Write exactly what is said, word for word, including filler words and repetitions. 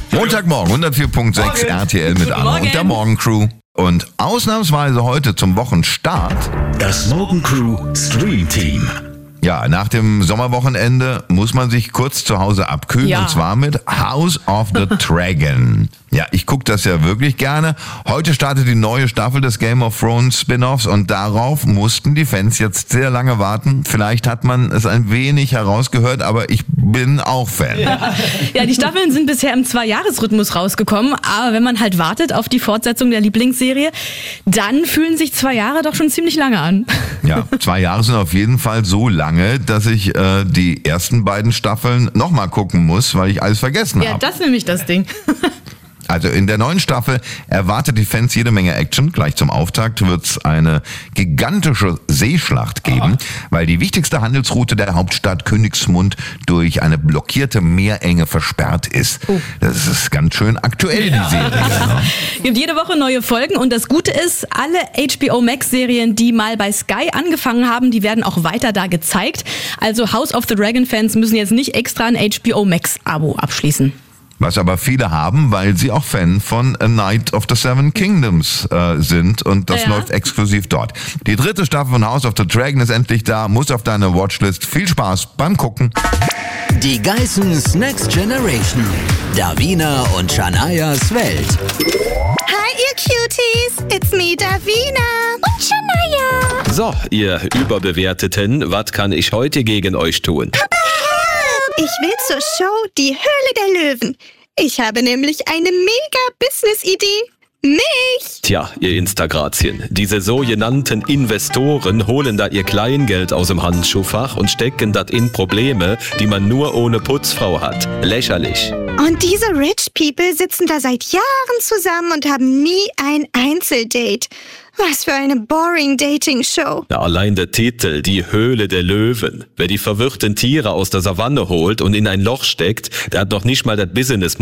Montagmorgen, hundertvier Komma sechs R T L mit Anna und der Morgencrew. Und ausnahmsweise heute zum Wochenstart das Morgencrew Stream Team. Ja, nach dem Sommerwochenende muss man sich kurz zu Hause abkühlen, Ja. und zwar mit House of the Dragon. Ja, ich gucke das ja wirklich gerne. Heute startet die neue Staffel des Game of Thrones Spin-Offs und darauf mussten die Fans jetzt sehr lange warten. Vielleicht hat man es ein wenig herausgehört, aber ich bin auch Fan. Ja, die Staffeln sind bisher im Zwei-Jahres-Rhythmus rausgekommen, aber wenn man halt wartet auf die Fortsetzung der Lieblingsserie, dann fühlen sich zwei Jahre doch schon ziemlich lange an. Ja, zwei Jahre sind auf jeden Fall so lange, dass ich äh, die ersten beiden Staffeln nochmal gucken muss, weil ich alles vergessen Ja, habe. das ist nämlich das Ding. Also in der neuen Staffel erwartet die Fans jede Menge Action. Gleich zum Auftakt wird es eine gigantische Seeschlacht geben, weil die wichtigste Handelsroute der Hauptstadt Königsmund durch eine blockierte Meerenge versperrt ist. Oh. Das ist ganz schön aktuell, die Serie. Ne? Gibt jede Woche neue Folgen und das Gute ist, alle H B O Max Serien, die mal bei Sky angefangen haben, die werden auch weiter da gezeigt. Also House of the Dragon Fans müssen jetzt nicht extra ein H B O Max Abo abschließen. Was aber viele haben, weil sie auch Fan von A Night of the Seven Kingdoms äh, sind und das Ja. läuft exklusiv dort. Die dritte Staffel von House of the Dragon ist endlich da, muss auf deine Watchlist. Viel Spaß beim Gucken. Die Geissens Next Generation. Davina und Shanayas Welt. Hi, ihr Cuties. It's me, Davina. Und Shania. So, ihr Überbewerteten, was kann ich heute gegen euch tun? Ich will zur Show Die Höhle der Löwen. Ich habe nämlich eine mega Business-Idee. Mich! Tja, ihr Instagrazien, diese sogenannten Investoren holen da ihr Kleingeld aus dem Handschuhfach und stecken das in Probleme, die man nur ohne Putzfrau hat. Lächerlich. Und diese Rich People sitzen da seit Jahren zusammen und haben nie ein Einzeldate. Was für eine boring Dating-Show. Na, allein der Titel, die Höhle der Löwen. Wer die verwirrten Tiere aus der Savanne holt und in ein Loch steckt, der hat noch nicht mal das Business